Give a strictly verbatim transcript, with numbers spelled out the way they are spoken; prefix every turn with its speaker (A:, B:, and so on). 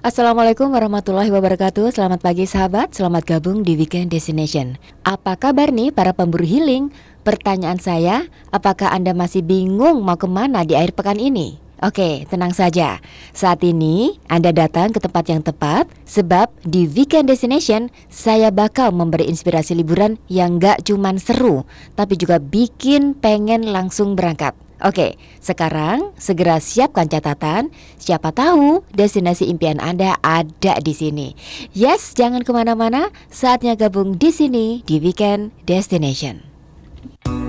A: Assalamualaikum warahmatullahi wabarakatuh. Selamat pagi sahabat, selamat gabung di Weekend Destination. Apa kabar nih para pemburu healing? Pertanyaan saya, apakah Anda masih bingung mau kemana di akhir pekan ini? Oke, tenang saja. Saat ini Anda datang ke tempat yang tepat, sebab di Weekend Destination saya bakal memberi inspirasi liburan yang gak cuman seru, tapi juga bikin pengen langsung berangkat. Oke, sekarang segera siapkan catatan. Siapa tahu destinasi impian Anda ada di sini. Yes, jangan kemana-mana. Saatnya gabung di sini di Weekend Destination.